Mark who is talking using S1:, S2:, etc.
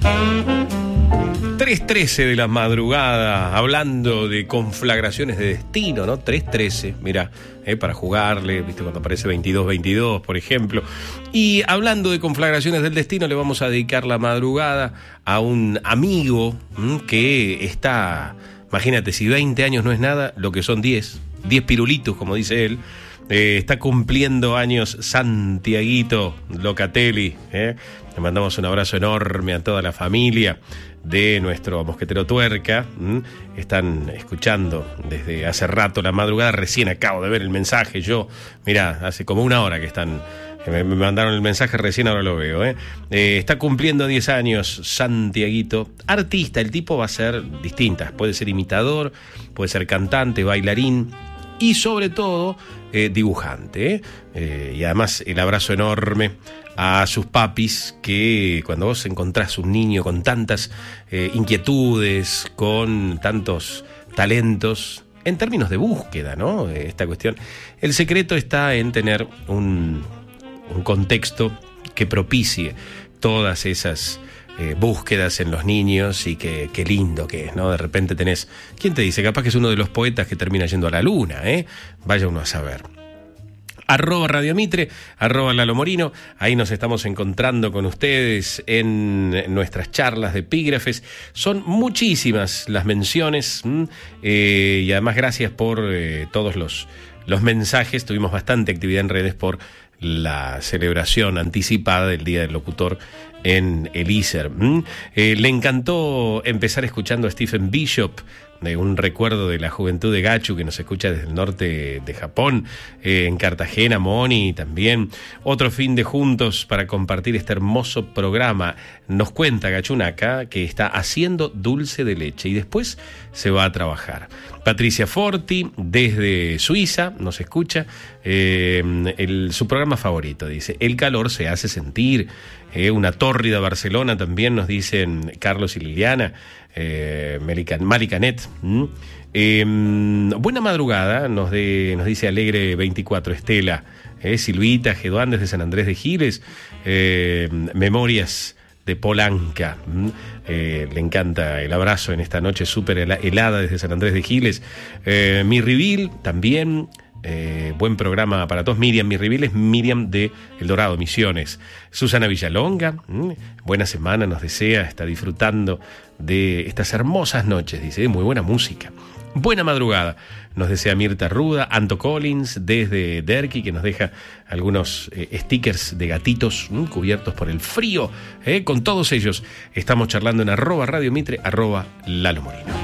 S1: 3:13 de la madrugada, hablando de conflagraciones de destino, ¿no? 3:13, mira, para jugarle, ¿viste? Cuando aparece 22-22, por ejemplo. Y hablando de conflagraciones del destino, le vamos a dedicar la madrugada a un amigo que está, imagínate, si 20 años no es nada, lo que son 10 pirulitos, como dice él. Está cumpliendo años Santiaguito Locatelli. Le mandamos un abrazo enorme a toda la familia de nuestro mosquetero Tuerca. Están escuchando desde hace rato la madrugada. Recién acabo de ver el mensaje. Yo, mirá, hace como una hora que están... Me mandaron el mensaje recién, ahora lo veo. Está cumpliendo 10 años Santiaguito. Artista, el tipo va a ser distintas. Puede ser imitador, puede ser cantante, bailarín y sobre todo dibujante. Y además el abrazo enorme a sus papis, que cuando vos encontrás un niño con tantas inquietudes, con tantos talentos, en términos de búsqueda, ¿no? Esta cuestión, el secreto está en tener un contexto que propicie todas esas búsquedas en los niños, y qué lindo que es, ¿no? De repente tenés, ¿quién te dice? Capaz que es uno de los poetas que termina yendo a la luna, Vaya uno a saber. @Radio Mitre, @Lalo Morino, ahí nos estamos encontrando con ustedes en nuestras charlas de epígrafes. Son muchísimas las menciones, y además gracias por todos los mensajes. Tuvimos bastante actividad en redes por la celebración anticipada del Día del Locutor en el ISER. Le encantó empezar escuchando a Stephen Bishop, de un recuerdo de la juventud de Gachu, que nos escucha desde el norte de Japón, en Cartagena, Moni también. Otro fin de juntos para compartir este hermoso programa. Nos cuenta Gachunaka que está haciendo dulce de leche y después se va a trabajar. Patricia Forti, desde Suiza, nos escucha. Su programa favorito, dice, el calor se hace sentir. Una tórrida Barcelona también, nos dicen Carlos y Liliana. Maricanet. Buena madrugada, nos dice Alegre 24 Estela. Silvita Geduán desde San Andrés de Giles. Memorias de Polanca. Le encanta el abrazo en esta noche súper helada desde San Andrés de Giles. Mirrivil también. Buen programa para todos. Miriam Mirrivil es Miriam de El Dorado, Misiones. Susana Villalonga, buena semana nos desea, está disfrutando de estas hermosas noches, dice, muy buena música. Buena madrugada, nos desea Mirta Ruda. Anto Collins desde Derqui, que nos deja algunos stickers de gatitos cubiertos por el frío. Con todos ellos estamos charlando en @Radio Mitre, @Lalo Morino.